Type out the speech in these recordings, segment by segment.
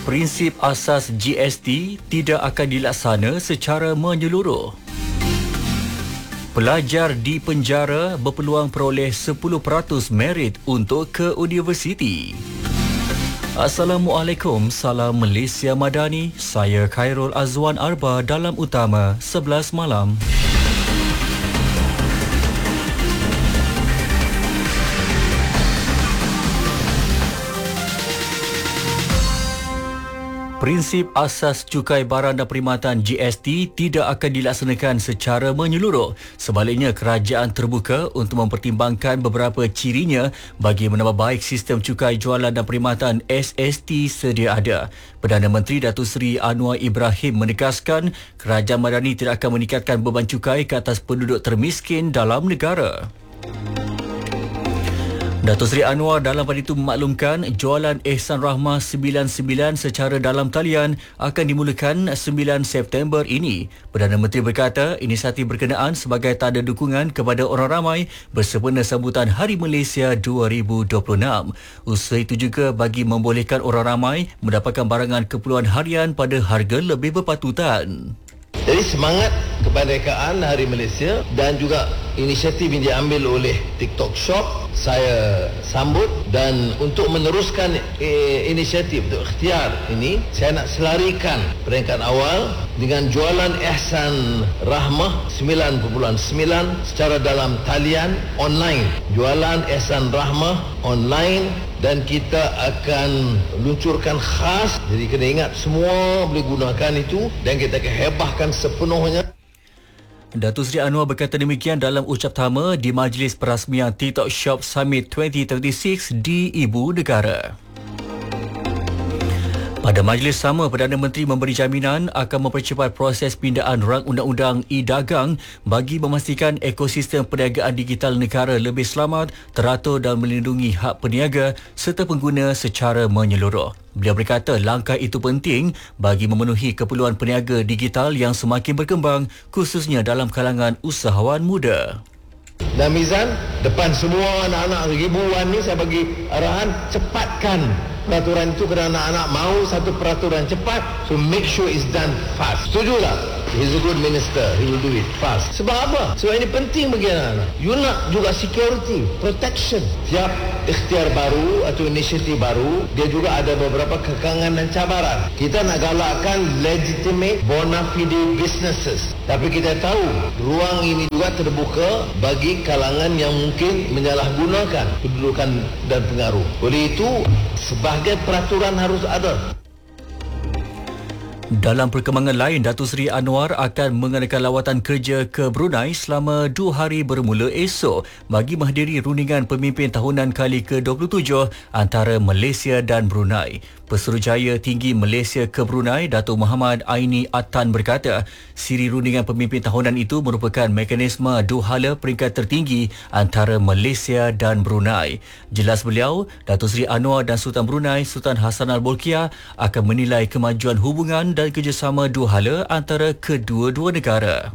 Prinsip asas GST tidak akan dilaksana secara menyeluruh. Pelajar di penjara berpeluang peroleh 10% merit untuk ke universiti. Assalamualaikum, salam Malaysia Madani. Saya Khairul Azwan Arba dalam Utama 11 malam. Prinsip asas cukai barang dan perkhidmatan GST tidak akan dilaksanakan secara menyeluruh. Sebaliknya, kerajaan terbuka untuk mempertimbangkan beberapa cirinya bagi menambah baik sistem cukai jualan dan perkhidmatan SST sedia ada. Perdana Menteri Datuk Seri Anwar Ibrahim menegaskan kerajaan Madani tidak akan meningkatkan beban cukai ke atas penduduk termiskin dalam negara. Datuk Seri Anwar dalam pada itu memaklumkan jualan Ehsan Rahmah 99 secara dalam talian akan dimulakan 9 September ini. Perdana Menteri berkata inisiatif berkenaan sebagai tanda dukungan kepada orang ramai bersempena sambutan Hari Malaysia 2026. Usaha itu juga bagi membolehkan orang ramai mendapatkan barangan keperluan harian pada harga lebih berpatutan. Jadi semangat kemerdekaan Hari Malaysia dan juga inisiatif yang diambil oleh TikTok Shop saya sambut, dan untuk meneruskan inisiatif untuk ikhtiar ini saya nak selarikan peringkat awal dengan jualan Ehsan Rahmah 9.9 secara dalam talian online. Jualan Ehsan Rahmah online dan kita akan luncurkan khas. Jadi kena ingat semua boleh gunakan itu dan kita akan hebahkan sepenuhnya. Datuk Seri Anwar berkata demikian dalam ucap pertama di Majlis Perasmian TikTok Shop Summit 2026 di Ibu Negara. Pada majlis sama, Perdana Menteri memberi jaminan akan mempercepat proses pindaan rang undang-undang e-dagang bagi memastikan ekosistem perniagaan digital negara lebih selamat, teratur dan melindungi hak peniaga serta pengguna secara menyeluruh. Beliau berkata langkah itu penting bagi memenuhi keperluan peniaga digital yang semakin berkembang, khususnya dalam kalangan usahawan muda. Dan Mizan, depan semua anak-anak ribuan ni saya bagi arahan, cepatkan peraturan itu kerana anak-anak mahu satu peraturan cepat. So make sure it's done fast. Setuju tak? He's a good minister. He will do it fast. Sebab apa? Sebab ini penting bagi anak-anak. You nak juga security, protection. Tiap ikhtiar baru atau inisiatif baru, dia juga ada beberapa kekangan dan cabaran. Kita nak galakkan legitimate bona fide businesses. Tapi kita tahu ruang ini juga terbuka bagi kalangan yang mungkin menyalahgunakan kedudukan dan pengaruh. Oleh itu, sebagai peraturan harus ada. Dalam perkembangan lain, Datuk Seri Anwar akan mengadakan lawatan kerja ke Brunei selama 2 hari bermula esok bagi menghadiri rundingan pemimpin tahunan kali ke-27 antara Malaysia dan Brunei. Pesuruhjaya Tinggi Malaysia ke Brunei, Datuk Muhammad Aini Attan berkata, siri rundingan pemimpin tahunan itu merupakan mekanisme duhala peringkat tertinggi antara Malaysia dan Brunei. Jelas beliau, Datuk Seri Anwar dan Sultan Brunei, Sultan Hassan Al-Bolkiah akan menilai kemajuan hubungan dan kerjasama duhala antara kedua-dua negara.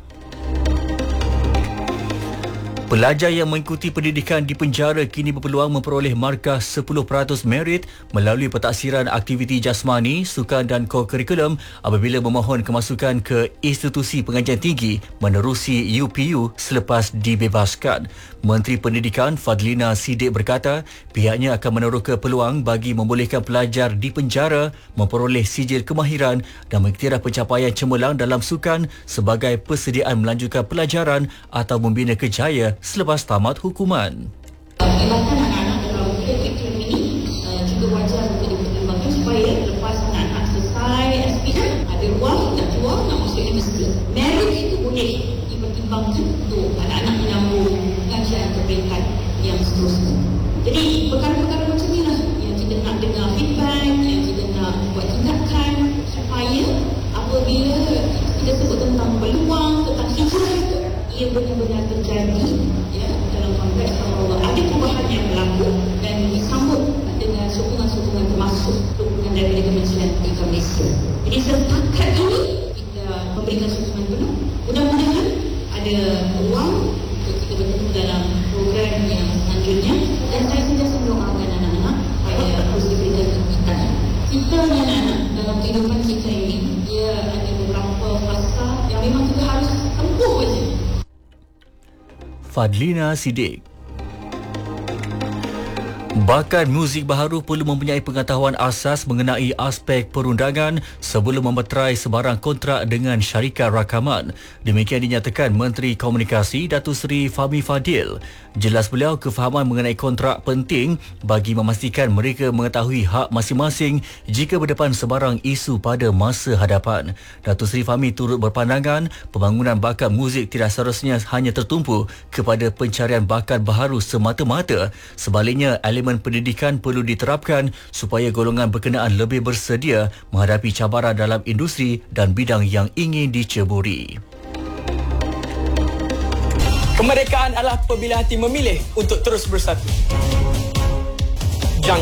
Pelajar yang mengikuti pendidikan di penjara kini berpeluang memperoleh markah 10% merit melalui pentaksiran aktiviti jasmani, sukan dan ko-kurikulum apabila memohon kemasukan ke institusi pengajian tinggi menerusi UPU selepas dibebaskan. Menteri Pendidikan Fadlina Siddiq berkata pihaknya akan meneroka peluang bagi membolehkan pelajar di penjara memperoleh sijil kemahiran dan mengiktiraf pencapaian cemerlang dalam sukan sebagai persediaan melanjutkan pelajaran atau membina kerjaya selepas tamat hukuman. Perkhidmatan anak-anak dalam kurikulum ini juga wajar untuk dipertimbangkan supaya lepas anak-anak selesai SPM ada ruang nak keluar nak masuk universiti. Merit itu boleh dipertimbangkan untuk anak-anak menyambung pengajian ke peringkat yang seterusnya. Jadi perkara-perkara macam ni lah yang kita nak dengar feedback, yang kita nak buat tindakan supaya apabila kita sebut tentang peluang, tentang hijrah itu, ia benar-benar terjadi ya, dalam konteks bahawa ada perubahan yang berlaku dan disambut dengan sokongan-sokongan termasuk sokongan dari Kementerian Pendidikan Malaysia. Jadi setakat ini kita memberikan sokongan penuh. Mudah-mudahan ada ruang untuk kita bertemu dalam program yang selanjutnya dan saya sentiasa mendoakan anak-anak supaya terus diberikan kekuatan. Kita anak-anak kehidupan kita ini, dia ada beberapa fasa yang memang kita harus tempuh saja. Fadlina Siddiq. Bakar muzik baharu perlu mempunyai pengetahuan asas mengenai aspek perundangan sebelum memeterai sebarang kontrak dengan syarikat rakaman. Demikian dinyatakan Menteri Komunikasi Datuk Seri Fahmi Fadil. Jelas beliau, kefahaman mengenai kontrak penting bagi memastikan mereka mengetahui hak masing-masing jika berdepan sebarang isu pada masa hadapan. Datuk Seri Fahmi turut berpandangan pembangunan bakat muzik tidak seharusnya hanya tertumpu kepada pencarian bakat baharu semata-mata. Sebaliknya, elemen pendidikan perlu diterapkan supaya golongan berkenaan lebih bersedia menghadapi cabaran dalam industri dan bidang yang ingin diceburi. Kemerdekaan adalah pilihan hati memilih untuk terus bersatu.